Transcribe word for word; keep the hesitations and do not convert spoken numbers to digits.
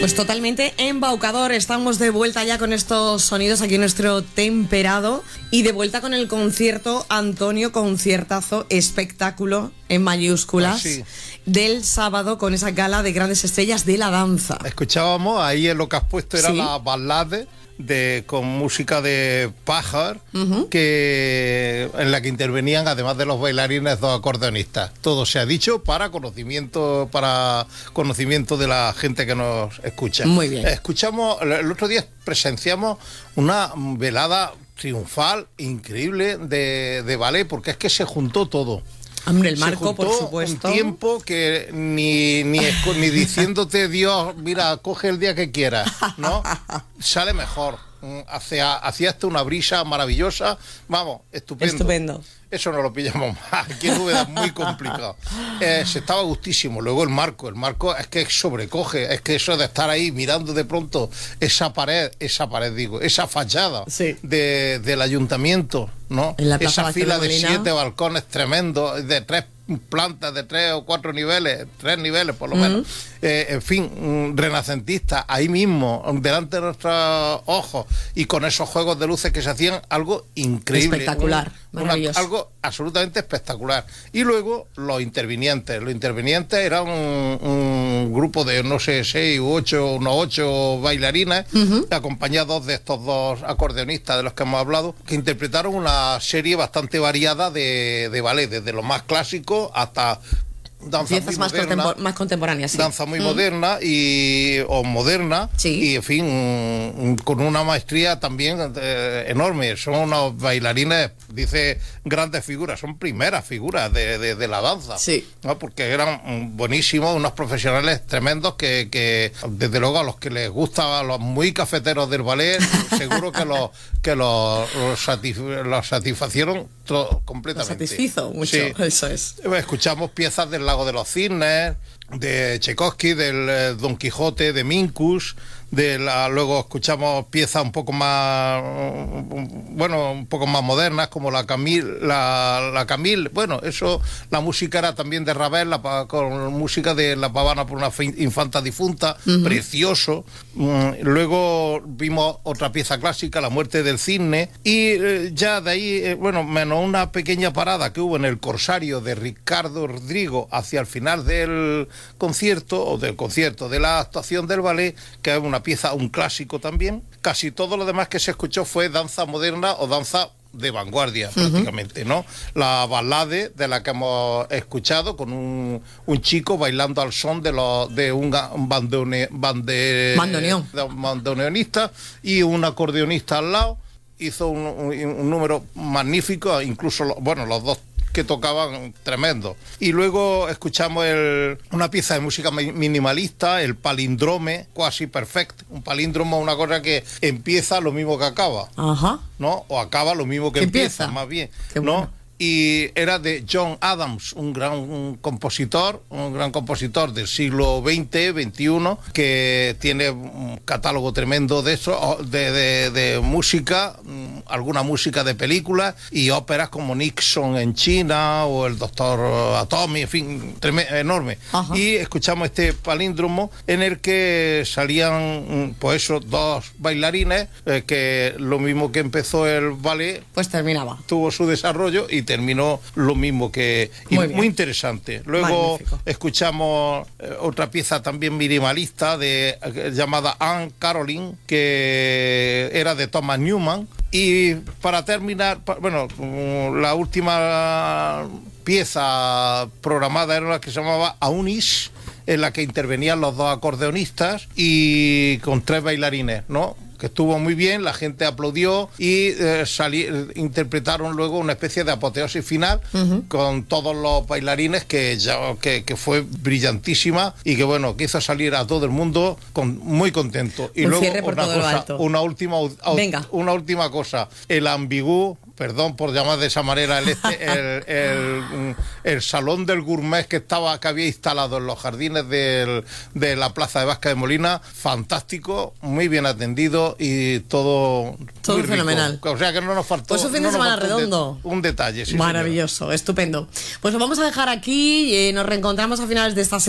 Pues totalmente embaucador. Estamos de vuelta ya con estos sonidos aquí en nuestro temperado y de vuelta con el concierto Antonio, conciertazo, espectáculo en mayúsculas, ah, sí. del sábado con esa gala de grandes estrellas de la danza. Escuchábamos, ahí en lo que has puesto era ¿Sí? la balada de con música de Pájar, uh-huh. que en la que intervenían, además de los bailarines, dos acordeonistas. Todo se ha dicho para conocimiento para conocimiento de la gente que nos escucha. Muy bien. Escuchamos, el otro día presenciamos una velada triunfal increíble de, de ballet, porque es que se juntó todo. Hombre, el marco, por juntó supuesto. Un tiempo que ni, ni, ni diciéndote Dios, mira, coge el día que quieras, ¿no? Sale mejor. Hacia, hacia hasta una brisa maravillosa. Vamos, estupendo. Estupendo. Eso no lo pillamos más. Aquí en Úbeda es muy complicado. Eh, se estaba gustísimo. Luego el marco. El marco es que sobrecoge. Es que eso de estar ahí mirando de pronto esa pared, esa pared digo, esa fachada sí. de, del ayuntamiento, ¿no? En la Plaza esa fila de Molina. siete balcones tremendos, de tres plantas, de tres o cuatro niveles, tres niveles por lo menos. Uh-huh. Eh, en fin, renacentista, ahí mismo, delante de nuestros ojos, y con esos juegos de luces que se hacían, algo increíble. Espectacular, una, maravilloso. Una, algo absolutamente espectacular. Y luego los intervinientes. Los intervinientes eran un, un grupo de, no sé, seis u ocho, unos ocho bailarines, uh-huh. acompañados de estos dos acordeonistas de los que hemos hablado, que interpretaron una serie bastante variada de, de ballet, desde lo más clásico hasta danza muy más, moderna, contempor- más contemporáneas, sí. danza muy mm. moderna y o moderna, sí. y en fin, con una maestría también eh, enorme. Son unos bailarines, dice, grandes figuras, son primeras figuras de, de, de la danza, sí. ¿no? Porque eran buenísimos, unos profesionales tremendos que, que desde luego a los que les gusta, a los muy cafeteros del ballet, seguro que los que los, los, satisf- los satisfacieron todo, completamente. Los satisfizo mucho, sí. Eso es. Escuchamos piezas del Lago de los Cisnes, de Tchaikovsky, del eh, Don Quijote, de Minkus, de la, luego escuchamos piezas un poco más, bueno, un poco más modernas, como la Camille, la, la Camille, bueno, eso, la música era también de Ravel, la, con música de La Pavana por una infanta difunta, uh-huh. precioso. Mm, luego vimos otra pieza clásica, La Muerte del Cisne, y eh, ya de ahí, eh, bueno, menos una pequeña parada que hubo en el Corsario de Ricardo Rodrigo hacia el final del concierto, o del concierto, de la actuación del ballet, que es una pieza, un clásico también. Casi todo lo demás que se escuchó fue danza moderna o danza de vanguardia, uh-huh. prácticamente, ¿no? La balade de la que hemos escuchado, con un, un chico bailando al son de los de un, un bandone, bande, bandoneón. de un bandoneonista y un acordeonista al lado. Hizo un, un, un número magnífico, incluso, lo, bueno, los dos que tocaban tremendo. Y luego escuchamos el, una pieza de música minimalista, el palindrome, quasi perfect. Un palíndromo, una cosa que empieza lo mismo que acaba, Ajá. ¿no? O acaba lo mismo que empieza, empieza, más bien, Qué ¿no? Bueno. Y era de John Adams, un gran un compositor, un gran compositor del siglo veinte, veintiuno, que tiene un catálogo tremendo de eso, de, de, de música, alguna música de películas y óperas como Nixon en China o el Doctor Atomy, en fin, tremendo, enorme. Ajá. Y escuchamos este palíndromo en el que salían, pues eso, dos bailarines, eh, que lo mismo que empezó el ballet, pues terminaba. Tuvo su desarrollo y terminó lo mismo que... Muy, muy interesante. Luego Magnífico. Escuchamos eh, otra pieza también minimalista de, eh, llamada Anne Caroline, que era de Thomas Newman. Y para terminar, pa, bueno, la última pieza programada era la que se llamaba Aunis, en la que intervenían los dos acordeonistas y con tres bailarines, ¿no? Que estuvo muy bien, la gente aplaudió y eh, salí, interpretaron luego una especie de apoteosis final, uh-huh. con todos los bailarines, que, ya, que, que fue brillantísima y que bueno, que hizo salir a todo el mundo con, muy contento. Y un luego cierre por una, todo cosa, lo alto. una última Venga. una última cosa, el ambigú, perdón por llamar de esa manera, el, este, el, el, el salón del gourmet que estaba que había instalado en los jardines del, de la plaza de Vázquez de Molina, fantástico, muy bien atendido y todo todo muy fenomenal. Rico. O sea que no nos faltó, pues un fin de no semana un redondo, de, un detalle, sí, maravilloso, señora. Estupendo. Pues lo vamos a dejar aquí, eh, nos reencontramos a finales de esta semana.